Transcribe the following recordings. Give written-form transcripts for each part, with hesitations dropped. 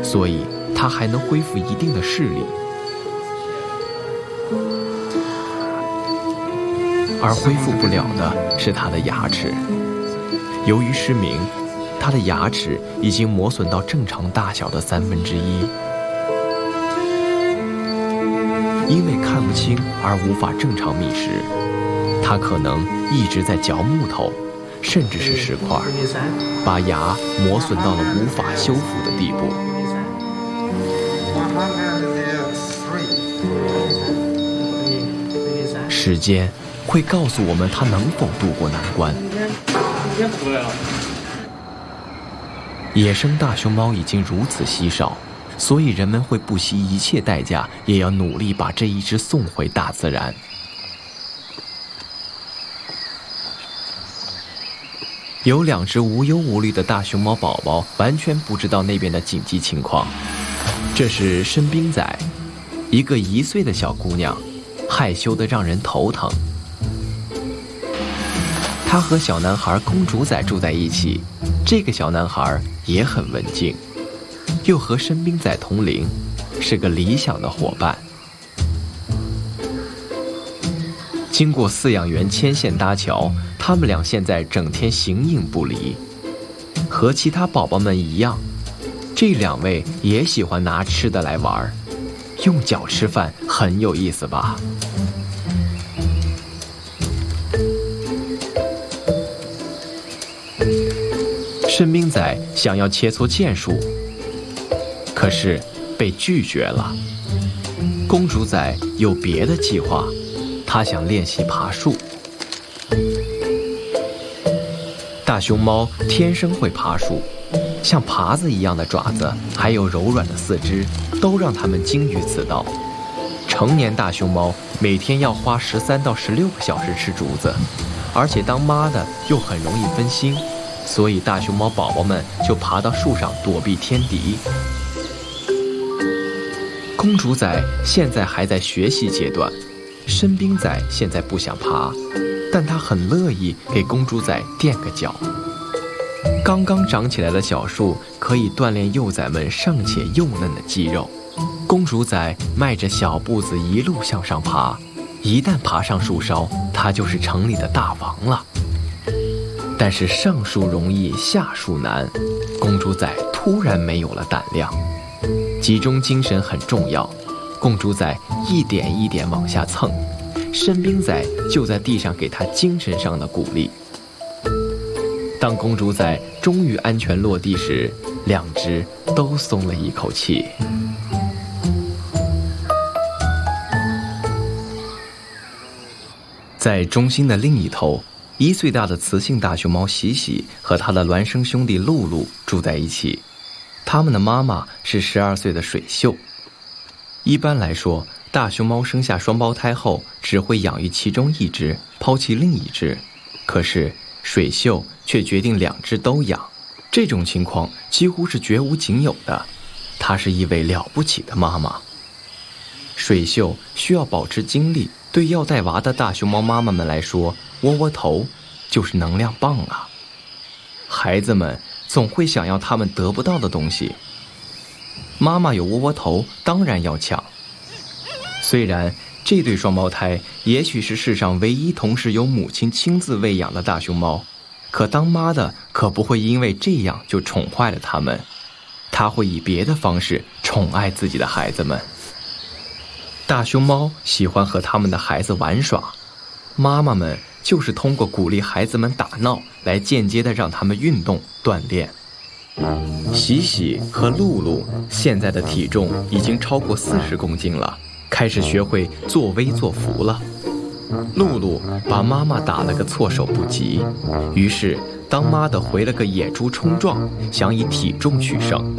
所以它还能恢复一定的视力。而恢复不了的是它的牙齿，由于失明，它的牙齿已经磨损到正常大小的1/3。因为看不清而无法正常觅食，它可能一直在嚼木头，甚至是石块，把牙磨损到了无法修复的地步。时间会告诉我们它能否度过难关。野生大熊猫已经如此稀少，所以人们会不惜一切代价，也要努力把这一只送回大自然。有2只无忧无虑的大熊猫宝宝，完全不知道那边的紧急情况。这是申冰仔，一个1岁的小姑娘，害羞得让人头疼。她和小男孩公主仔住在一起，这个小男孩也很文静，又和申冰仔同龄，是个理想的伙伴。经过饲养员牵线搭桥，他们俩现在整天形影不离。和其他宝宝们一样，这2位也喜欢拿吃的来玩，用脚吃饭很有意思吧？申冰仔想要切磋剑术，可是被拒绝了。公主仔有别的计划，她想练习爬树。大熊猫天生会爬树，像耙子一样的爪子，还有柔软的四肢，都让它们精于此道。成年大熊猫每天要花13到16个小时吃竹子，而且当妈的又很容易分心，所以大熊猫宝宝们就爬到树上躲避天敌。公主仔现在还在学习阶段，申冰仔现在不想爬，但他很乐意给公主仔垫个脚。刚刚长起来的小树可以锻炼幼崽们尚且幼嫩的肌肉。公主仔迈着小步子一路向上爬，一旦爬上树梢，她就是城里的大王了。但是上树容易下树难，公主仔突然没有了胆量。集中精神很重要，公主仔一点一点往下蹭，申冰仔就在地上给她精神上的鼓励。当公主仔终于安全落地时，2只都松了一口气。在中心的另一头，1岁大的雌性大熊猫喜喜和他的孪生兄弟露露住在一起，他们的妈妈是12岁的水秀。一般来说，大熊猫生下双胞胎后只会养育其中1只，抛弃另一只。可是水秀却决定2只都养，这种情况几乎是绝无仅有的。她是一位了不起的妈妈。水秀需要保持精力，对要带娃的大熊猫妈妈们来说，窝窝头就是能量棒啊。孩子们总会想要他们得不到的东西，妈妈有窝窝头当然要抢。虽然这对双胞胎也许是世上唯一同时由母亲亲自喂养的大熊猫，可当妈的可不会因为这样就宠坏了他们，她会以别的方式宠爱自己的孩子们。大熊猫喜欢和他们的孩子玩耍，妈妈们就是通过鼓励孩子们打闹来间接的让他们运动锻炼。喜喜和露露现在的体重已经超过40公斤了，开始学会作威作福了。露露把妈妈打了个措手不及，于是当妈的回了个野猪冲撞，想以体重取胜。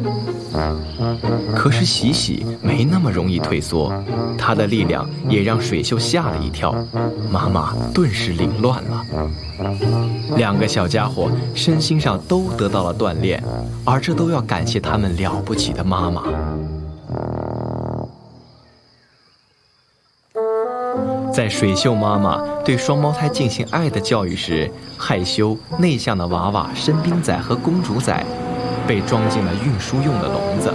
可是喜喜没那么容易退缩，她的力量也让水秀吓了一跳，妈妈顿时凌乱了。2个小家伙身心上都得到了锻炼，而这都要感谢他们了不起的妈妈。在水秀妈妈对双胞胎进行爱的教育时，害羞内向的娃娃申冰仔和公主仔被装进了运输用的笼子。